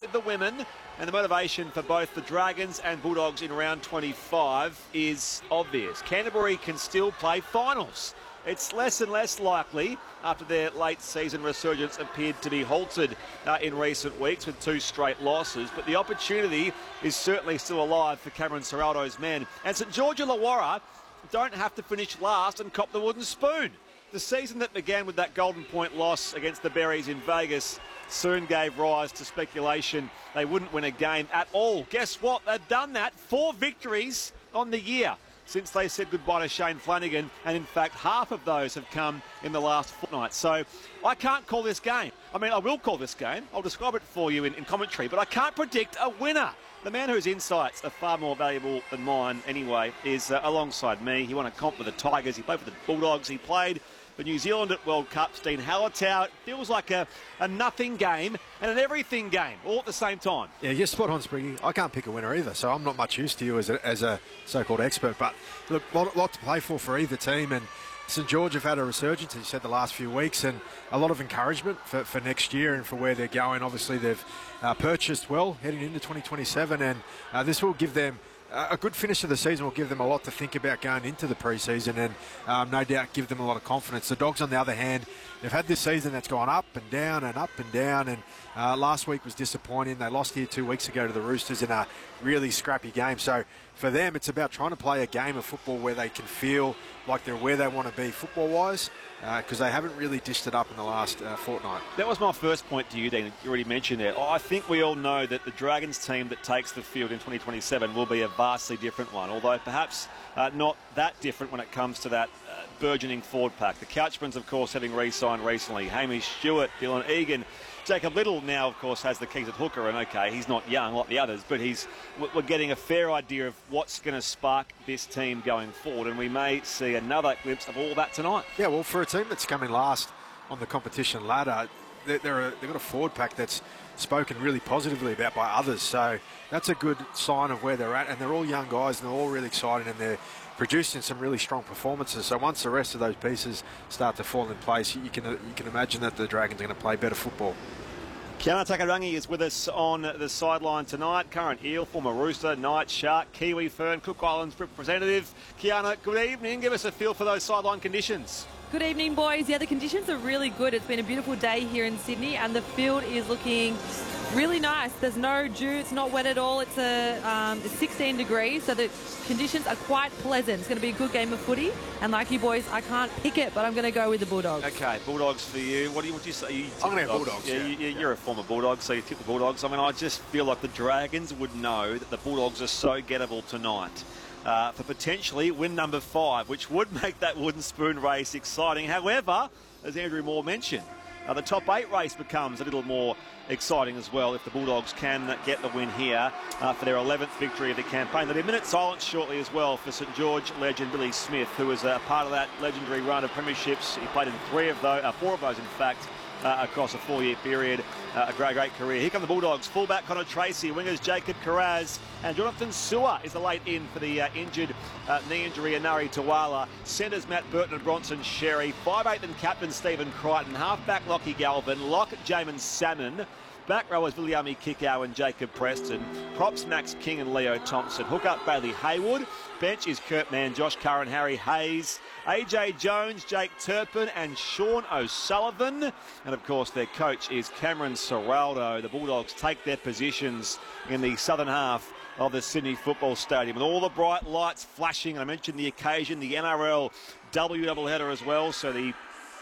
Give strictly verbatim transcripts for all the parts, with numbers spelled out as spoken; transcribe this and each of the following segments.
of the women, and the motivation for both the Dragons and Bulldogs in round twenty-five is obvious. Canterbury can still play finals. It's less and less likely after their late season resurgence appeared to be halted uh, in recent weeks with two straight losses, but the opportunity is certainly still alive for Cameron Ciraldo's men. And St George Illawarra don't have to finish last and cop the wooden spoon. The season that began with that Golden Point loss against the Berries in Vegas soon gave rise to speculation they wouldn't win a game at all. Guess what? They've done that. Four victories on the year since they said goodbye to Shane Flanagan, and in fact half of those have come in the last fortnight. So I can't call this game. I mean, I will call this game. I'll describe it for you in, in commentary, but I can't predict a winner. The man whose insights are far more valuable than mine anyway is uh, alongside me. He won a comp with the Tigers, he played for the Bulldogs, he played for New Zealand at World Cup. Steen Hallertau. It feels like a, a nothing game and an everything game all at the same time. Yeah, you're spot on, Spriggy. I can't pick a winner either, so I'm not much use to you as a, as a so-called expert. But look, a lot, lot to play for for either team, and St George have had a resurgence, as you said, the last few weeks, and a lot of encouragement for, for next year and for where they're going. Obviously, they've uh, purchased well heading into twenty twenty-seven, and uh, this will give them a good finish of the season, will give them a lot to think about going into the pre-season, and um, no doubt give them a lot of confidence. The Dogs, on the other hand, they've had this season that's gone up and down and up and down, and uh, last week was disappointing. They lost here two weeks ago to the Roosters in a really scrappy game. So for them, it's about trying to play a game of football where they can feel like they're where they want to be football-wise, because uh, they haven't really dished it up in the last uh, fortnight. That was my first point to you, Dean. You already mentioned it. I think we all know that the Dragons team that takes the field in twenty twenty-seven will be a vastly different one, although perhaps uh, not that different when it comes to that uh, burgeoning forward pack. The Couchmans, of course, having re-signed recently. Hamish Stewart, Dylan Egan. Jacob Little now, of course, has the keys at hooker, and okay, he's not young like the others, but he's we're getting a fair idea of what's going to spark this team going forward, and we may see another glimpse of all that tonight. Yeah, well, for a team that's coming last on the competition ladder, they're, they're a, they've got a forward pack that's spoken really positively about by others, so that's a good sign of where they're at, and they're all young guys, and they're all really excited, and they're producing some really strong performances. So once the rest of those pieces start to fall in place, you can you can imagine that the Dragons are going to play better football. Kiana Takarangi is with us on the sideline tonight. Current Eel, former Rooster, Knight, Shark, Kiwi Fern, Cook Islands representative. Kiana, good evening. Give us a feel for those sideline conditions. Good evening, boys. Yeah, the conditions are really good. It's been a beautiful day here in Sydney, and the field is looking really nice. There's no dew. It's not wet at all. It's a um, it's sixteen degrees, so the conditions are quite pleasant. It's going to be a good game of footy. And like you boys, I can't pick it, but I'm going to go with the Bulldogs. Okay, Bulldogs for you. What do you, what do you say? You I'm going to have Bulldogs. Yeah, yeah. You, you're a former Bulldog, so you tip the Bulldogs. I mean, I just feel like the Dragons would know that the Bulldogs are so gettable tonight. Uh, for potentially win number five, which would make that wooden spoon race exciting. However, as Andrew Moore mentioned, uh, the top eight race becomes a little more exciting as well if the Bulldogs can get the win here uh, for their eleventh victory of the campaign. There'll be a minute silence shortly as well for St George legend Billy Smith, who was a part of that legendary run of premierships. He played in three of those, uh, four of those in fact, Uh, across a four-year period. Uh, a great, great career. Here come the Bulldogs. Fullback Connor Tracy, wingers Jacob Carraz, and Jonathan Sewer is the late in for the uh, injured uh, knee injury, Inari Tawala. Centres Matt Burton and Bronson Sherry. five eight and captain Stephen Crichton. Half-back Lockie Galvin. Lock Jamin Salmon. Back rowers Viliami Kickow and Jacob Preston. Props Max King and Leo Thompson. Hook up Bailey Haywood. Bench is Kurt Mann, Josh Curran, Harry Hayes, A J Jones, Jake Turpin and Sean O'Sullivan. And of course their coach is Cameron Ciraldo. The Bulldogs take their positions in the southern half of the Sydney Football Stadium with all the bright lights flashing. I mentioned the occasion, the N R L W doubleheader as well. So the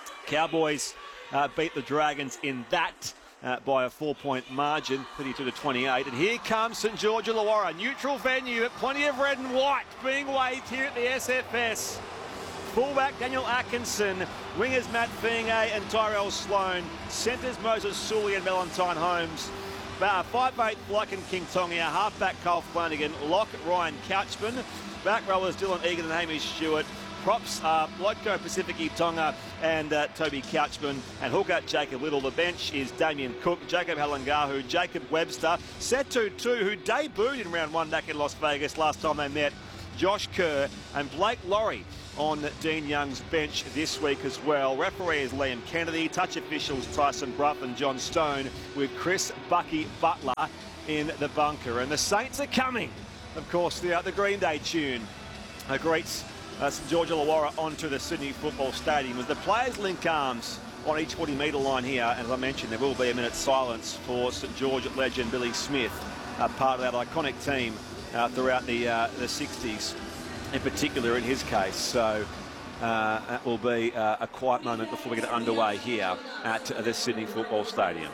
Cowboys uh, beat the Dragons in that. Uh, by a four-point margin, thirty-two to twenty-eight. And here comes St George Illawarra, neutral venue, but plenty of red and white being waved here at the S F S. Fullback Daniel Atkinson, wingers Matt Fienge and Tyrell Sloan, centres Moses Sully and Valentine Holmes. five eight Blacken King Tongia, halfback Cole Flanagan, lock Ryan Couchman, back rowers Dylan Egan and Hamish Stewart. Props are Blodko Pacifici Tonga and uh, Toby Couchman, and hooker Jacob Little. The bench is Damien Cook, Jacob Halangahu, Jacob Webster, Setu Tu, who debuted in round one back in Las Vegas last time they met, Josh Kerr and Blake Laurie. on Dean Young's bench this week as well. Referee is Liam Kennedy. Touch officials Tyson Bruff and John Stone, with Chris Bucky Butler in the bunker. And the Saints are coming. Of course, the, uh, the Green Day tune uh, greets uh, St George Illawarra onto the Sydney Football Stadium as the players link arms on each forty metre line here. And as I mentioned, there will be a minute's silence for St George legend Billy Smith, uh, part of that iconic team uh, throughout the, uh, the sixties. In particular in his case. So uh, that will be uh, a quiet moment before we get underway here at the Sydney Football Stadium.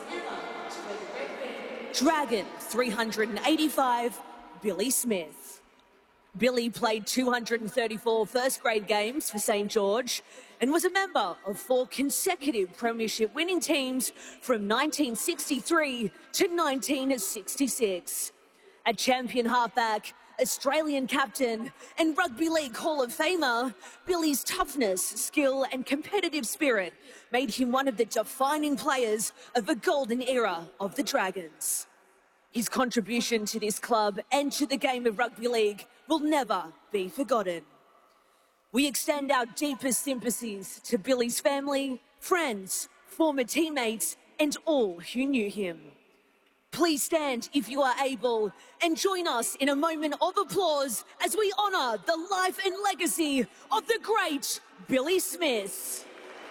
Dragon three hundred eighty-five, Billy Smith. Billy played two hundred thirty-four first grade games for St George and was a member of four consecutive premiership winning teams from nineteen sixty-three to nineteen sixty-six. A champion halfback, Australian captain and Rugby League Hall of Famer, Billy's toughness, skill and competitive spirit made him one of the defining players of the golden era of the Dragons. His contribution to this club and to the game of rugby league will never be forgotten. We extend our deepest sympathies to Billy's family, friends, former teammates and all who knew him. Please stand if you are able and join us in a moment of applause as we honour the life and legacy of the great Billy Smith.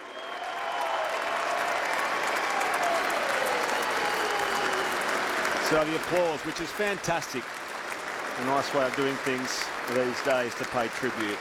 So the applause, which is fantastic. A nice way of doing things these days to pay tribute.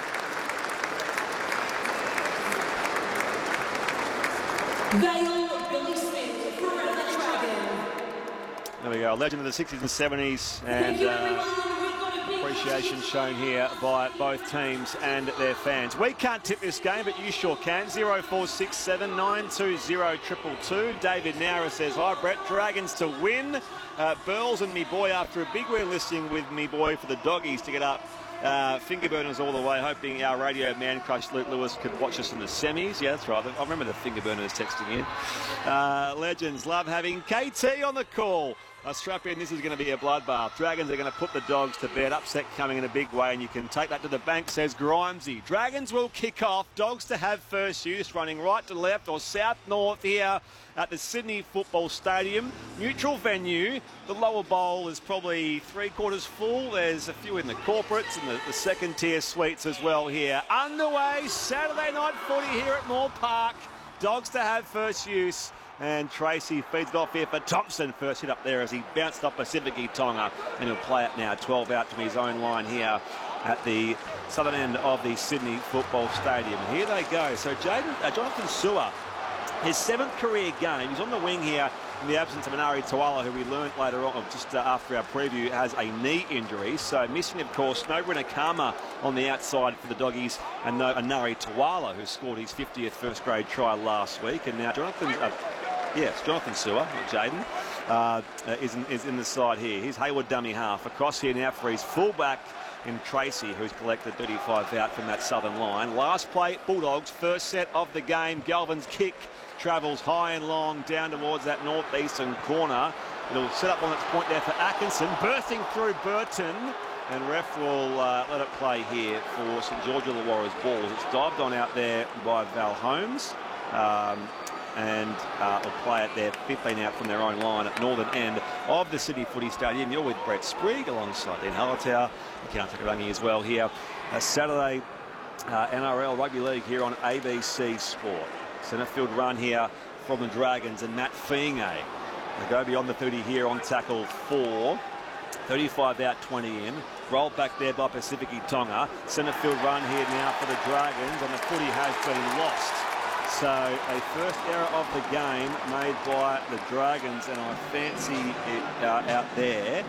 Vale Billy Smith, forever Dragon. There we go, a legend of the sixties and seventies, and uh, appreciation shown here by both teams and their fans. We can't tip this game, but you sure can. zero four six seven nine two zero two two two. David Nowra says, hi Brett, Dragons to win. Uh, Burls and me boy after a big win listing with me boy for the doggies to get up. Uh, finger burners all the way, hoping our radio man crush Luke Lewis could watch us in the semis. Yeah, that's right. I remember the finger burners texting in. Uh, legends love having K T on the call. Uh, strap in, this is going to be a bloodbath. Dragons are going to put the dogs to bed. Upset coming in a big way, and you can take that to the bank, says Grimesy. Dragons will kick off. Dogs to have first use, running right to left or south-north here at the Sydney Football Stadium. Neutral venue. The lower bowl is probably three-quarters full. There's a few in the corporates and the, the second-tier suites as well here. Underway, Saturday night footy here at Moore Park. Dogs to have first use. And Tracy feeds it off here for Thompson. First hit up there as he bounced off Pacifici Tonga. And he'll play it now. twelve out to his own line here at the southern end of the Sydney Football Stadium. And here they go. So Jaden, uh, Jonathan Sewer, his seventh career game. He's on the wing here in the absence of Anari Tawala, who we learnt later on, just uh, after our preview, has a knee injury. So missing, of course, no Rinakama on the outside for the doggies, and no Anari Tawala, who scored his fiftieth first grade try last week. And now Jonathan... Uh, Yes, Jonathan Sewer, Jaden, uh, is, in, is in the side here. Here's Hayward dummy half. Across here now for his fullback in Tracy, who's collected thirty-five out from that southern line. Last play, Bulldogs, first set of the game. Galvin's kick travels high and long down towards that northeastern corner. It'll set up on its point there for Atkinson, bursting through Burton. And ref will uh, let it play here for St George Illawarra's balls. It's dived on out there by Val Holmes. Um, and uh, will play it there, fifteen out from their own line at northern end of the Sydney Footy Stadium. You're with Brett Sprigg alongside Dan Hallertau, Count Rangi as well here. A Saturday uh, N R L Rugby League here on A B C Sport. Centre field run here from the Dragons and Matt Fienge. They go beyond the thirty here on tackle four. thirty-five out, twenty in. Rolled back there by Pacifici Tonga. Centre field run here now for the Dragons, and the footy has been lost. So a first error of the game made by the Dragons, and I fancy it uh, out there.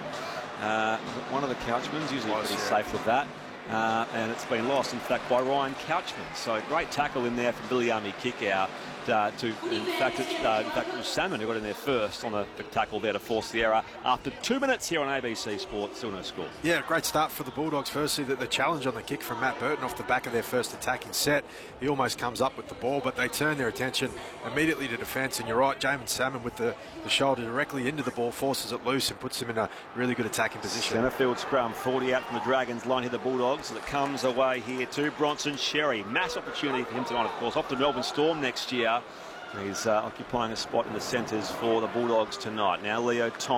Uh, one of the Couchmans, usually pretty safe with that. Uh, and it's been lost, in fact, by Ryan Couchman. So great tackle in there for Billy Army kick out. uh, to, in fact, it, uh, in fact, it was Salmon who got in there first on the, the tackle there to force the error. After two minutes here on A B C Sports, still no score. Yeah, great start for the Bulldogs. Firstly, the, the challenge on the kick from Matt Burton off the back of their first attacking set. He almost comes up with the ball, but they turn their attention immediately to defence. And you're right, Jamin Salmon with the, the shoulder directly into the ball, forces it loose and puts them in a really good attacking position. Centre field scrum, forty out from the Dragons, line here the Bulldogs. That comes away here to Bronson Xerri. Mass opportunity for him tonight, of course, off to Melbourne Storm next year. He's uh, occupying a spot in the centres for the Bulldogs tonight. Now Leo Thomas.